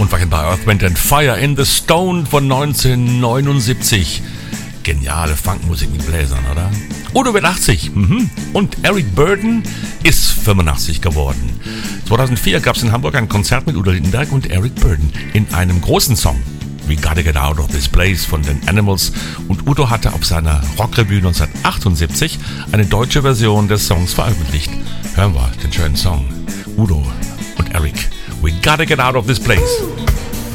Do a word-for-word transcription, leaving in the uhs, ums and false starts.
Und wir bei Earth, Wind and Fire in the Stone von neunzehnhundertneunundsiebzig. Geniale Funkmusik mit Bläsern, oder? Udo wird achtzig. Mhm. Und Eric Burdon ist fünfundachtzig geworden. zweitausendvier gab es in Hamburg ein Konzert mit Udo Lindenberg und Eric Burdon in einem großen Song. We Gotta Get Out of This Place von den Animals. Und Udo hatte auf seiner Rockrevue neunzehnhundertachtundsiebzig eine deutsche Version des Songs veröffentlicht. Hören wir den schönen Song. Udo und Eric. We Gotta Get Out of This Place.